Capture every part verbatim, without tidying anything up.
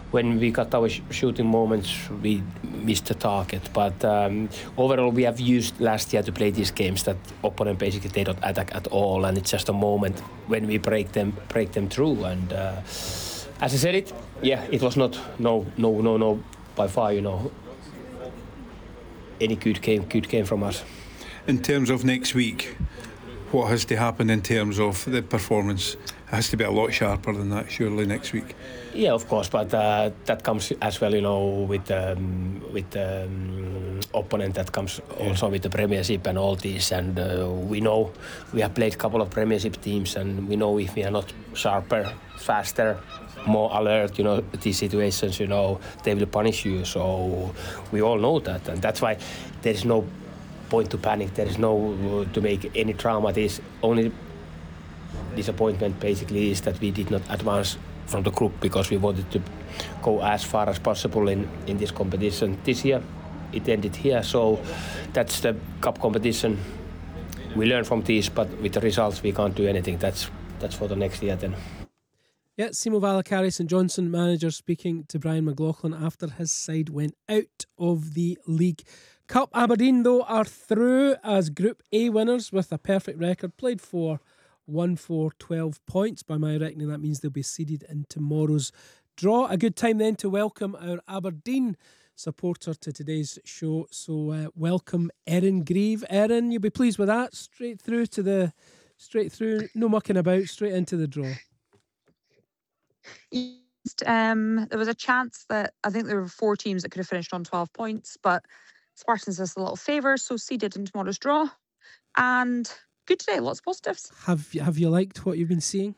when we got our sh- shooting moments, we missed the target. But um, overall, we have used last year to play these games that opponent basically they don't attack at all, and it's just a moment when we break them, break them through. And uh, as I said it, yeah, it was not no, no, no, no, by far, you know, any good game, good game from us. In terms of next week, what has to happen in terms of the performance? It has to be a lot sharper than that, surely, next week. Yeah, of course, but uh, that comes as well, you know, with um, with um, opponent. That comes also yeah. with the Premiership and all this. And uh, we know we have played a couple of Premiership teams, and we know if we are not sharper, faster, more alert, you know, these situations, you know, they will punish you. So we all know that, and that's why there is no point to panic. There is no uh, to make any drama. This only disappointment basically is that we did not advance from the group because we wanted to go as far as possible in, in this competition. This year it ended here, so that's the cup competition. We learn from this, but with the results we can't do anything. That's that's for the next year then. Yeah, Simo Valakari, St Johnstone manager, speaking to Brian McLaughlin after his side went out of the League Cup. Aberdeen, though, are through as Group A winners with a perfect record. Played for one four twelve points. By my reckoning, that means they'll be seeded in tomorrow's draw. A good time then to welcome our Aberdeen supporter to today's show. So uh, welcome Erin Grieve. Erin, you'll be pleased with that. Straight through to the, straight through, no mucking about, straight into the draw. Um, there was a chance that I think there were four teams that could have finished on twelve points, but Spartans does a little favour, so seeded in tomorrow's draw. And good today, lots of positives. Have you, have you liked what you've been seeing?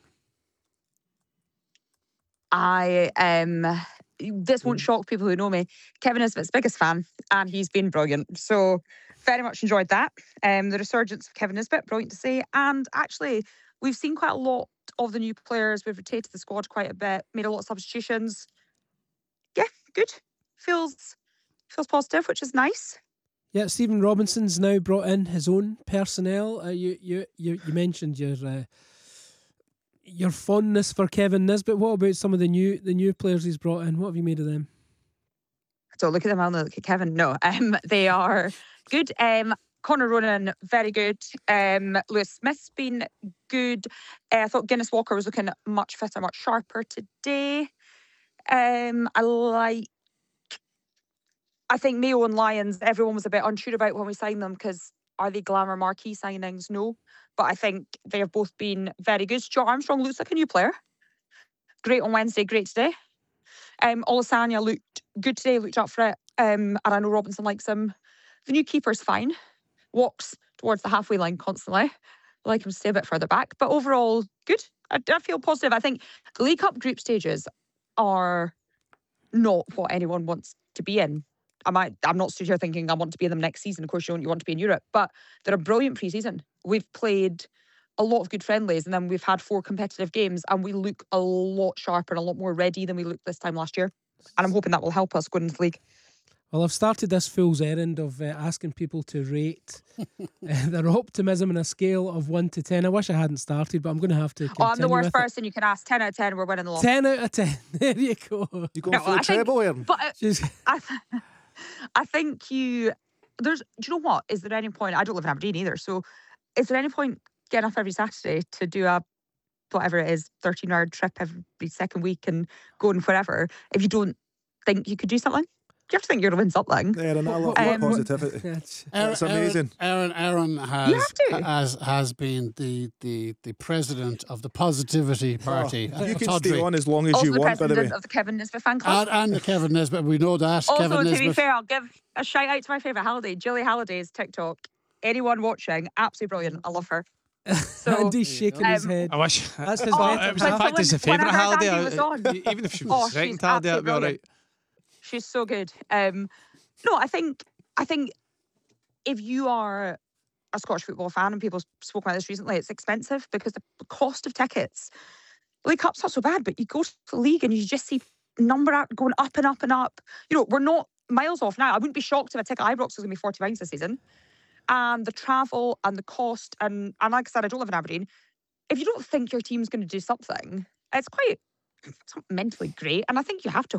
I um, this won't shock people who know me. Kevin Nisbet's biggest fan, and he's been brilliant. So very much enjoyed that. Um, the resurgence of Kevin Nisbet, brilliant to see. And actually, we've seen quite a lot of the new players. We've rotated the squad quite a bit, made a lot of substitutions. Yeah, good. Feels feels positive, which is nice. Yeah, Stephen Robinson's now brought in his own personnel. Uh, you, you, you, you mentioned your uh, your fondness for Kevin Nisbet. What about some of the new the new players he's brought in? What have you made of them? Don't look at them, I'll look at Kevin. No, um, they are good. Um, Connor Ronan, very good. Um, Lewis Smith's been good. Uh, I thought Guinness Walker was looking much fitter, much sharper today. Um, I like. I think Mayo and Lions, everyone was a bit unsure about when we signed them because are they glamour marquee signings? No. But I think they have both been very good. Stuart Armstrong looks like a new player. Great on Wednesday, great today. Um, Olasanya looked good today, looked up for it. Um, and I know Robinson likes him. The new keeper's fine. Walks towards the halfway line constantly. I like him to stay a bit further back. But overall, good. I, I feel positive. I think the League Cup group stages are not what anyone wants to be in. I might, I'm not stood here thinking I want to be in them next season. Of course, you don't. You want to be in Europe. But they're a brilliant pre-season. We've played a lot of good friendlies, and then we've had four competitive games, and we look a lot sharper and a lot more ready than we looked this time last year. And I'm hoping that will help us going into the league. Well, I've started this fool's errand of uh, asking people to rate uh, their optimism on a scale of one to ten. I wish I hadn't started, but I'm going to have to continue. Oh, I'm the worst with person it. You can ask. ten out of ten, we're winning the lot. ten out of ten. There you go. You going no, for the I treble, Erin? But uh, I, th- I think you... There's. Do you know what? Is there any point... I don't live in Aberdeen either, so is there any point getting up every Saturday to do a, whatever it is, thirteen-hour trip every second week and going wherever if you don't think you could do something? You have to think you're going to win something. Erin, a lot um, positivity. That's, that's amazing. Erin, Erin has, has has been the, the, the president of the Positivity Party. Oh, you can Todry. Stay on as long as also you the want, by the way. President of the Kevin Nisbet fan club. And, and the Kevin Nisbet, we know that. Also, Kevin to Nisbet. be fair, I'll give a shout out to my favourite Halliday, Julie Halliday's TikTok. Anyone watching, absolutely brilliant. I love her. So, Andy's shaking um, his head. I wish. That's his oh, it was, in fact, it's a favourite Halliday. Even if she was oh, second Halliday, that'd be all right. She's so good. Um, no, I think I think if you are a Scottish football fan, and people spoke about this recently, it's expensive because the cost of tickets. The League Cup's not so bad, but you go to the league and you just see number out going up and up and up. You know, we're not miles off now. I wouldn't be shocked if a ticket at Ibrox was going to be forty pounds this season. And the travel and the cost, and, and like I said, I don't live in Aberdeen. If you don't think your team's going to do something, it's quite it's not mentally great. And I think you have to